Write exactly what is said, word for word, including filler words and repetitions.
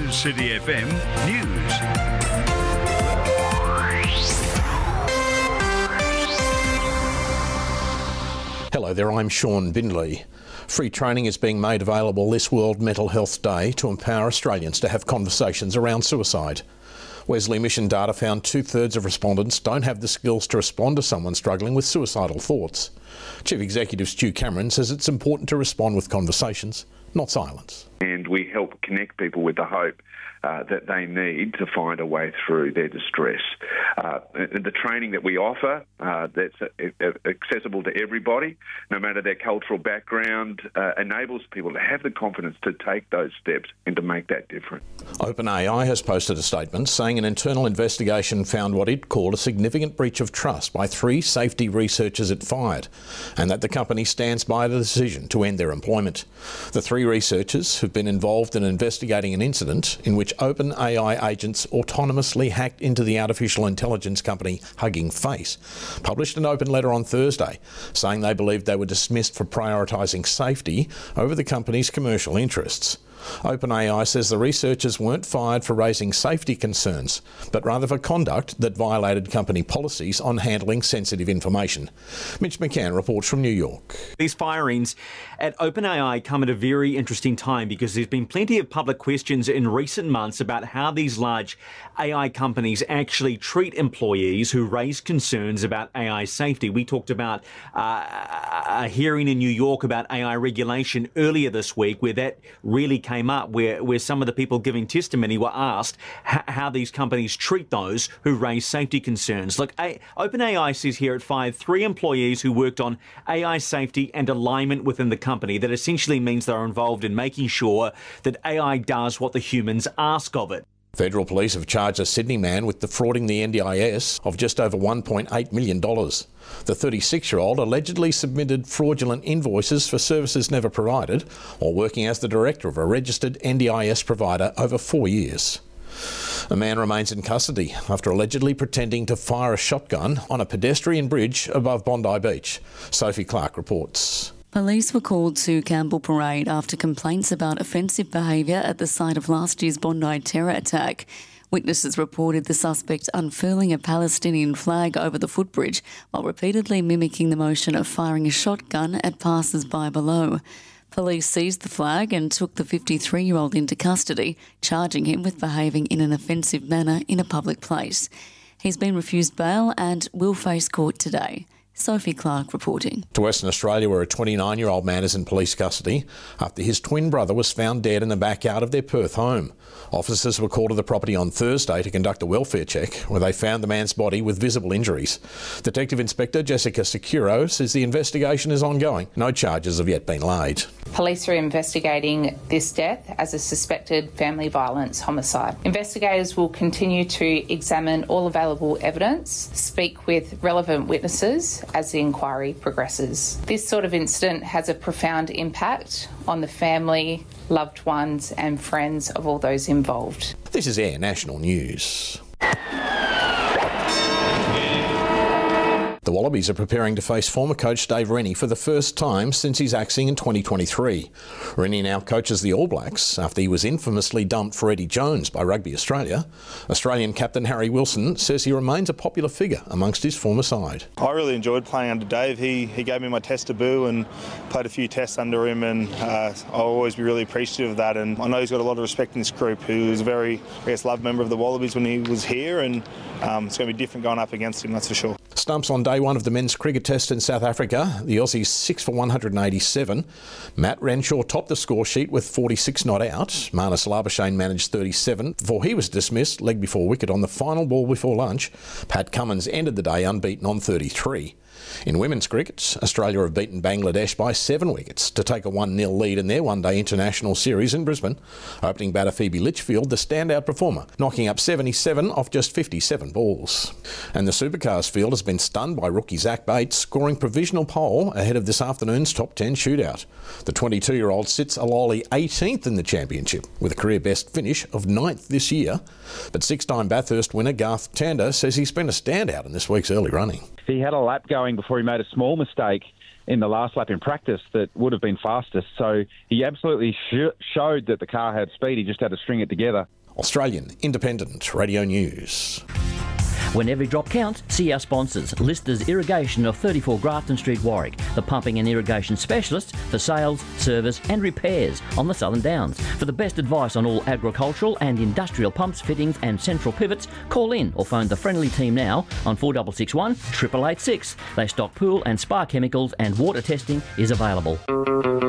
City F M News. Hello there, I'm Sean Bindley. Free training is being made available this World Mental Health Day to empower Australians to have conversations around suicide. Wesley Mission data found two-thirds of respondents don't have the skills to respond to someone struggling with suicidal thoughts. Chief Executive Stu Cameron says it's important to respond with conversations, not silence. And we help connect people with the hope uh, that they need to find a way through their distress. Uh, the training that we offer, uh, that's accessible to everybody, no matter their cultural background, uh, enables people to have the confidence to take those steps and to make that difference. OpenAI has posted a statement saying an internal investigation found what it called a significant breach of trust by three safety researchers it fired, and that the company stands by the decision to end their employment. The three researchers have been involved in investigating an incident in which OpenAI agents autonomously hacked into the artificial intelligence company Hugging Face, published an open letter on Thursday saying they believed they were dismissed for prioritising safety over the company's commercial interests. OpenAI says the researchers weren't fired for raising safety concerns, but rather for conduct that violated company policies on handling sensitive information. Mitch McCann reports from New York. These firings at OpenAI come at a very interesting time because there's been plenty of public questions in recent months about how these large A I companies actually treat employees who raise concerns about A I safety. We talked about uh, a hearing in New York about A I regulation earlier this week where that really came up, where, where some of the people giving testimony were asked h- how these companies treat those who raise safety concerns. Look, a- OpenAI says here it fired three employees who worked on A I safety and alignment within the company. That essentially means they're involved in making sure that A I does what the humans ask of it. Federal police have charged a Sydney man with defrauding the N D I S of just over one point eight million dollars. The thirty-six-year-old allegedly submitted fraudulent invoices for services never provided while working as the director of a registered N D I S provider over four years. A man remains in custody after allegedly pretending to fire a shotgun on a pedestrian bridge above Bondi Beach. Sophie Clark reports. Police were called to Campbell Parade after complaints about offensive behaviour at the site of last year's Bondi terror attack. Witnesses reported the suspect unfurling a Palestinian flag over the footbridge while repeatedly mimicking the motion of firing a shotgun at passers-by below. Police seized the flag and took the fifty-three-year-old into custody, charging him with behaving in an offensive manner in a public place. He's been refused bail and will face court today. Sophie Clark reporting. To Western Australia, where a twenty-nine-year-old man is in police custody after his twin brother was found dead in the backyard of their Perth home. Officers were called to the property on Thursday to conduct a welfare check where they found the man's body with visible injuries. Detective Inspector Jessica Securo says the investigation is ongoing. No charges have yet been laid. Police are investigating this death as a suspected family violence homicide. Investigators will continue to examine all available evidence, speak with relevant witnesses as the inquiry progresses. This sort of incident has a profound impact on the family, loved ones and friends of all those involved. This is Air National News. The Wallabies are preparing to face former coach Dave Rennie for the first time since his axing in twenty twenty-three. Rennie now coaches the All Blacks after he was infamously dumped for Eddie Jones by Rugby Australia. Australian captain Harry Wilson says he remains a popular figure amongst his former side. I really enjoyed playing under Dave. He he gave me my test debut and played a few tests under him, and uh, I'll always be really appreciative of that. And I know he's got a lot of respect in this group. He was a very, I guess, loved member of the Wallabies when he was here, and um, it's going to be different going up against him, that's for sure. Stumps on day one of the men's cricket test in South Africa. The Aussies six for one hundred eighty-seven. Matt Renshaw topped the score sheet with forty-six not out. Marnus Labuschagne managed thirty-seven before he was dismissed, leg before wicket on the final ball before lunch. Pat Cummins ended the day unbeaten on thirty-three. In women's cricket, Australia have beaten Bangladesh by seven wickets to take a one nil lead in their one-day international series in Brisbane. Opening batter Phoebe Litchfield, the standout performer, knocking up seventy-seven off just fifty-seven balls. And the Supercars field has been stunned by rookie Zach Bates, scoring provisional pole ahead of this afternoon's top ten shootout. The twenty-two-year-old sits a lowly eighteenth in the championship, with a career-best finish of ninth this year. But six-time Bathurst winner Garth Tander says he's been a standout in this week's early running. He had a lap going before he made a small mistake in the last lap in practice that would have been fastest. So he absolutely sh- showed that the car had speed. He just had to string it together. Australian Independent Radio News. When every drop counts, see our sponsors. Listers Irrigation of thirty-four Grafton Street, Warwick, the pumping and irrigation specialist for sales, service and repairs on the Southern Downs. For the best advice on all agricultural and industrial pumps, fittings and central pivots, call in or phone the friendly team now on four six six one, eight eight eight six. They stock pool and spa chemicals and water testing is available.